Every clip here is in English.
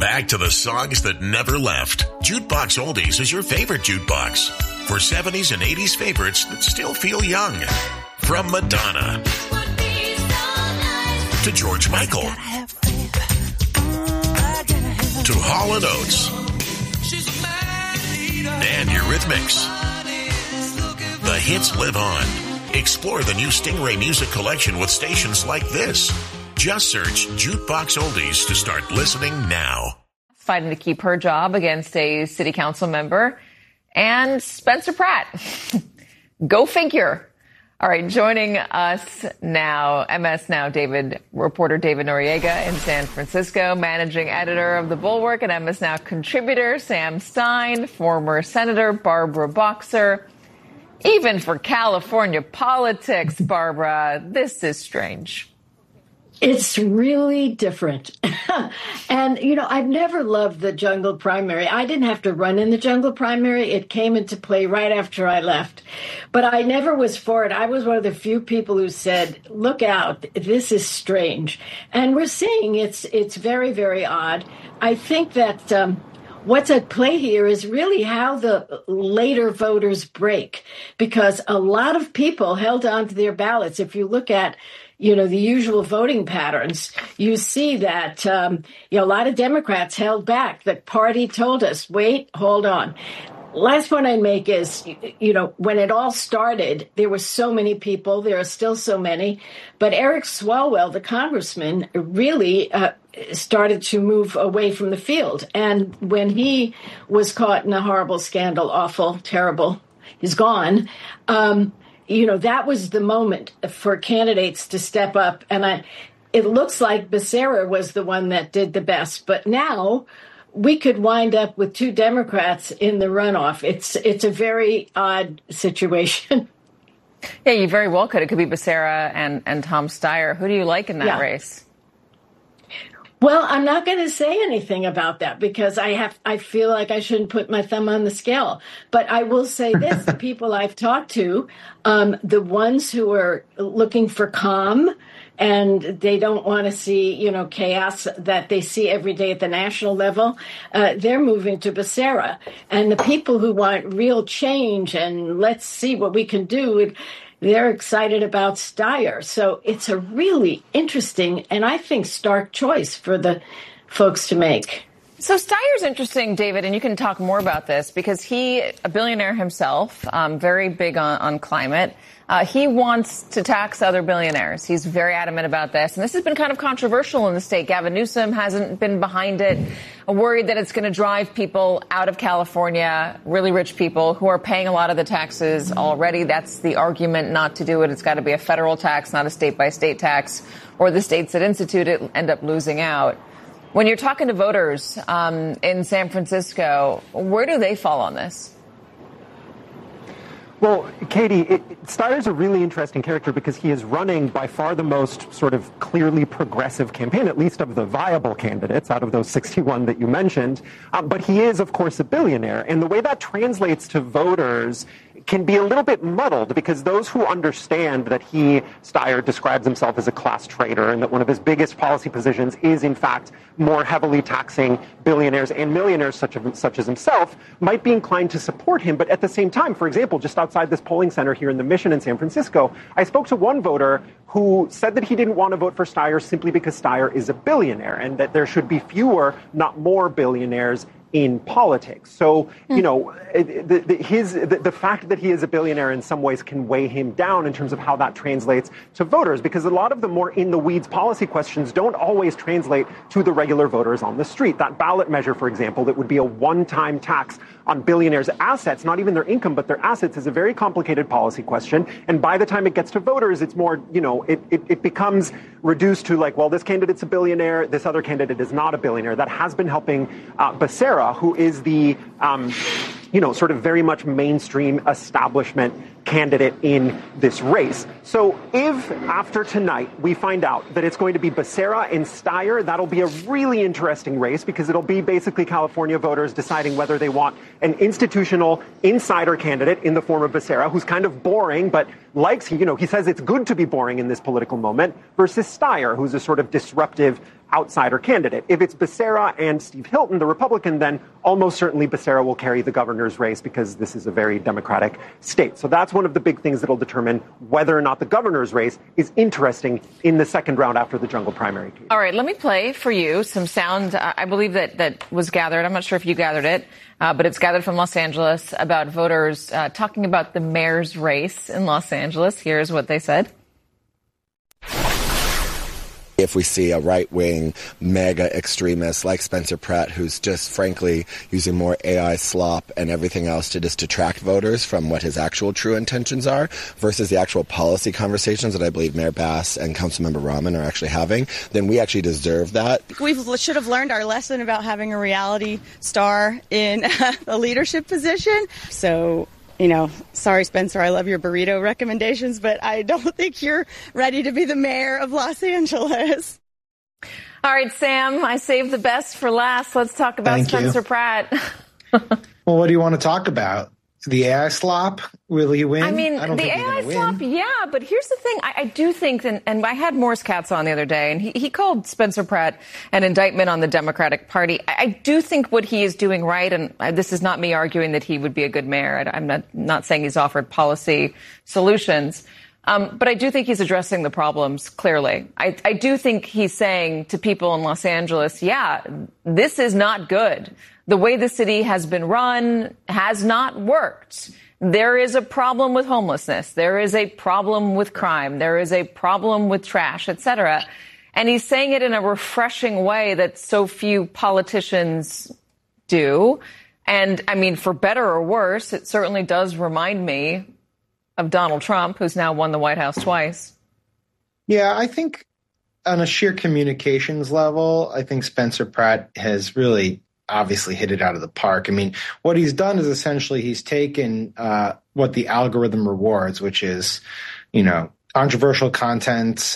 Back to the songs that never left. Jukebox Oldies is your favorite jukebox. For 70s and 80s favorites that still feel young. From Madonna to George Michael to Hall & Oates and Eurythmics. The hits live on. Explore the new Stingray Music Collection with stations like this. Just search Jukebox Oldies to start listening now. Fighting to keep her job against a city council member and Spencer Pratt. Go figure. All right, joining us now, MS Now reporter David Noriega in San Francisco, managing editor of The Bulwark, and MS Now contributor Sam Stein, former Senator Barbara Boxer. Even for California politics, Barbara, this is strange. It's really different. And, I've never loved the jungle primary. I didn't have to run in the jungle primary. It came into play right after I left. But I never was for it. I was one of the few people who said, look out, this is strange. And we're seeing it's very, very odd. I think that what's at play here is really how the later voters break, because a lot of people held on to their ballots. If you look at the usual voting patterns, you see that, a lot of Democrats held back. The party told us, wait, hold on. Last point I make is, when it all started, there were so many people. There are still so many. But Eric Swalwell, the congressman, really started to move away from the field. And when he was caught in a horrible scandal, awful, terrible, he's gone. That was the moment for candidates to step up. And it looks like Becerra was the one that did the best. But now we could wind up with two Democrats in the runoff. It's a very odd situation. Yeah, you very well could. It could be Becerra and Tom Steyer. Who do you like in that race? Well, I'm not going to say anything about that because I feel like I shouldn't put my thumb on the scale. But I will say this, the people I've talked to, the ones who are looking for calm and they don't want to see, chaos that they see every day at the national level, they're moving to Becerra. And the people who want real change and let's see what we can do, they're excited about Steyer. So it's a really interesting and I think stark choice for the folks to make. So Steyer's interesting, David, and you can talk more about this because he, a billionaire himself, very big on climate. He wants to tax other billionaires. He's very adamant about this. And this has been kind of controversial in the state. Gavin Newsom hasn't been behind it, worried that it's going to drive people out of California, really rich people who are paying a lot of the taxes already. That's the argument not to do it. It's got to be a federal tax, not a state-by-state tax, or the states that institute it end up losing out. When you're talking to voters in San Francisco, where do they fall on this? Well, Katie, Steyer's a really interesting character because he is running by far the most sort of clearly progressive campaign, at least of the viable candidates out of those 61 that you mentioned. But he is, of course, a billionaire. And the way that translates to voters can be a little bit muddled because those who understand that Steyer describes himself as a class traitor and that one of his biggest policy positions is, in fact, more heavily taxing billionaires and millionaires such as himself, might be inclined to support him. But at the same time, for example, just outside this polling center here in the Mission in San Francisco, I spoke to one voter who said that he didn't want to vote for Steyer simply because Steyer is a billionaire and that there should be fewer, not more billionaires in politics. So, the fact that he is a billionaire in some ways can weigh him down in terms of how that translates to voters, because a lot of the more in-the-weeds policy questions don't always translate to the regular voters on the street. That ballot measure, for example, that would be a one-time tax on billionaires' assets, not even their income, but their assets, is a very complicated policy question. And by the time it gets to voters, it's more, it becomes reduced to like, well, this candidate's a billionaire, this other candidate is not a billionaire. That has been helping Becerra, who is the, sort of very much mainstream establishment candidate in this race. So if after tonight we find out that it's going to be Becerra and Steyer, that'll be a really interesting race because it'll be basically California voters deciding whether they want an institutional insider candidate in the form of Becerra, who's kind of boring, but likes, he says it's good to be boring in this political moment, versus Steyer, who's a sort of disruptive outsider candidate. If it's Becerra and Steve Hilton, the Republican, then almost certainly Becerra will carry the governor's race because this is a very Democratic state. So that's one of the big things that will determine whether or not the governor's race is interesting in the second round after the jungle primary. All right, let me play for you some sound. I believe that was gathered. I'm not sure if you gathered it, but it's gathered from Los Angeles about voters talking about the mayor's race in Los Angeles. Here's what they said. If we see a right-wing mega extremist like Spencer Pratt, who's just frankly using more AI slop and everything else to just detract voters from what his actual true intentions are versus the actual policy conversations that I believe Mayor Bass and Councilmember Rahman are actually having, then we actually deserve that. We should have learned our lesson about having a reality star in a leadership position. So, sorry, Spencer, I love your burrito recommendations, but I don't think you're ready to be the mayor of Los Angeles. All right, Sam, I saved the best for last. Let's talk about Spencer Pratt. Well, what do you want to talk about? The AI slop? Will he win? I mean, the AI slop, yeah, but here's the thing. I do think, and I had Morris Katz on the other day, and he called Spencer Pratt an indictment on the Democratic Party. I do think what he is doing right, and this is not me arguing that he would be a good mayor. I'm not saying he's offered policy solutions. But I do think he's addressing the problems clearly. I do think he's saying to people in Los Angeles, yeah, this is not good. The way the city has been run has not worked. There is a problem with homelessness. There is a problem with crime. There is a problem with trash, et cetera. And he's saying it in a refreshing way that so few politicians do. And I mean, for better or worse, it certainly does remind me of Donald Trump, who's now won the White House twice. Yeah, I think on a sheer communications level, I think Spencer Pratt has really obviously hit it out of the park. I mean, what he's done is essentially he's taken what the algorithm rewards, which is, controversial content,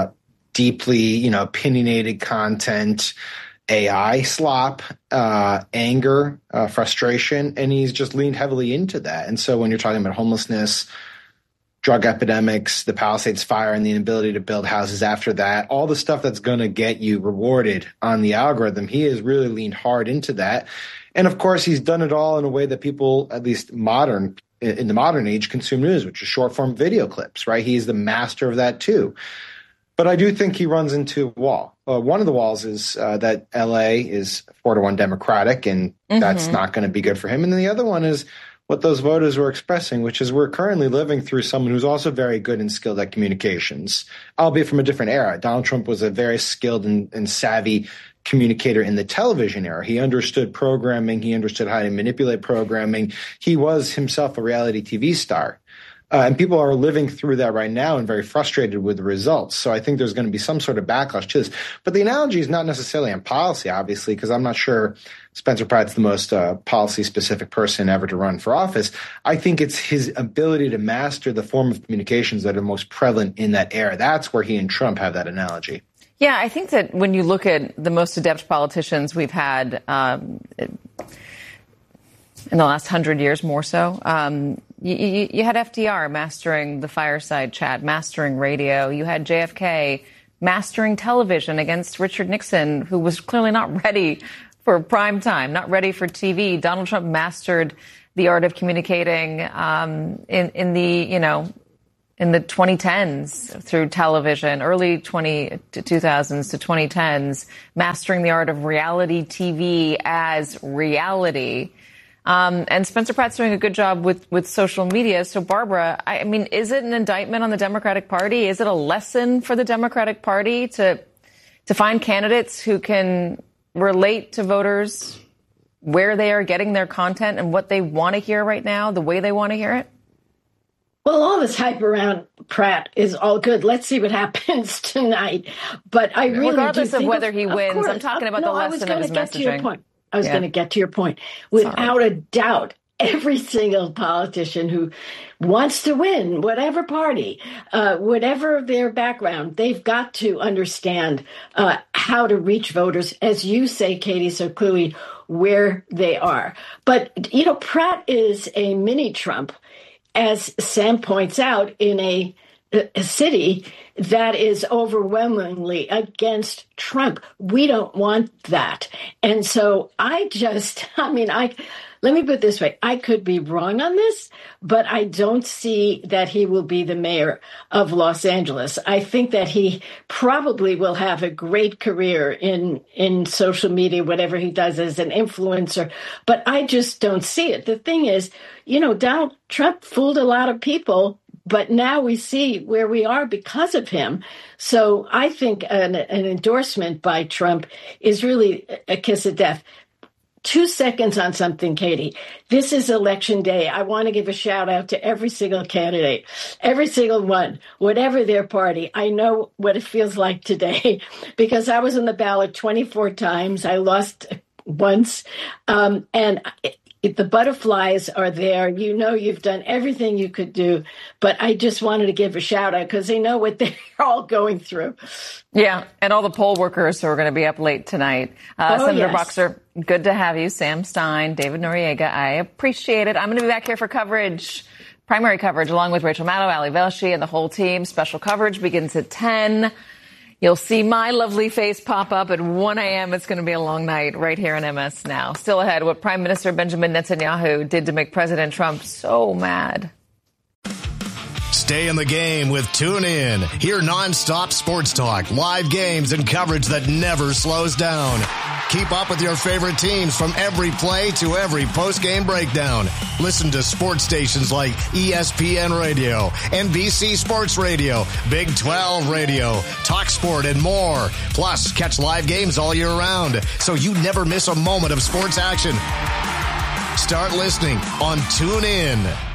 deeply, opinionated content, AI slop, anger, frustration, and he's just leaned heavily into that. And so when you're talking about homelessness, drug epidemics, the Palisades fire, and the inability to build houses after that, all the stuff that's going to get you rewarded on the algorithm, he has really leaned hard into that. And of course, he's done it all in a way that people, at least in the modern age, consume news, which is short form video clips, right? He's the master of that too. But I do think he runs into a wall. One of the walls is that L.A. is 4-1 Democratic, and that's not going to be good for him. And then the other one is what those voters were expressing, which is we're currently living through someone who's also very good and skilled at communications, albeit from a different era. Donald Trump was a very skilled and savvy communicator in the television era. He understood programming. He understood how to manipulate programming. He was himself a reality TV star. And people are living through that right now and very frustrated with the results. So I think there's going to be some sort of backlash to this. But the analogy is not necessarily on policy, obviously, because I'm not sure Spencer Pratt's the most policy-specific person ever to run for office. I think it's his ability to master the form of communications that are most prevalent in that era. That's where he and Trump have that analogy. Yeah, I think that when you look at the most adept politicians we've had in the last 100 years more so, you had FDR mastering the fireside chat, mastering radio. You had JFK mastering television against Richard Nixon, who was clearly not ready for prime time, not ready for TV. Donald Trump mastered the art of communicating in the 2010s through television, early 2000s to 2010s, mastering the art of reality TV as reality. And Spencer Pratt's doing a good job with social media. So, Barbara, I mean, is it an indictment on the Democratic Party? Is it a lesson for the Democratic Party to find candidates who can relate to voters where they are getting their content and what they want to hear right now, the way they want to hear it? Well, all this hype around Pratt is all good. Let's see what happens tonight. But I really regardless do think of whether he wins, course, I'm talking about the lesson of his messaging. I was going to get to your point. Without a doubt, every single politician who wants to win, whatever party, whatever their background, they've got to understand how to reach voters, as you say, Katie, so clearly where they are. But, Pratt is a mini Trump, as Sam points out, in a city that is overwhelmingly against Trump. We don't want that. And so let me put it this way. I could be wrong on this, but I don't see that he will be the mayor of Los Angeles. I think that he probably will have a great career in social media, whatever he does as an influencer, but I just don't see it. The thing is, Donald Trump fooled a lot of people, but now we see where we are because of him. So I think an endorsement by Trump is really a kiss of death. 2 seconds on something, Katie. This is election day. I want to give a shout out to every single candidate, every single one, whatever their party. I know what it feels like today because I was on the ballot 24 times. I lost once. And the butterflies are there. You've done everything you could do, but I just wanted to give a shout out because they know what they're all going through. Yeah, and all the poll workers who are going to be up late tonight. Senator yes. Boxer, good to have you. Sam Stein, David Noriega, I appreciate it. I'm going to be back here for coverage, primary coverage, along with Rachel Maddow, Ali Velshi, and the whole team. Special coverage begins at 10. You'll see my lovely face pop up at 1 a.m. It's going to be a long night right here on MS Now. Still ahead, what Prime Minister Benjamin Netanyahu did to make President Trump so mad. Stay in the game with TuneIn. Hear nonstop sports talk, live games, and coverage that never slows down. Keep up with your favorite teams from every play to every post-game breakdown. Listen to sports stations like ESPN Radio, NBC Sports Radio, Big 12 Radio, TalkSport, and more. Plus, catch live games all year round, so you never miss a moment of sports action. Start listening on TuneIn.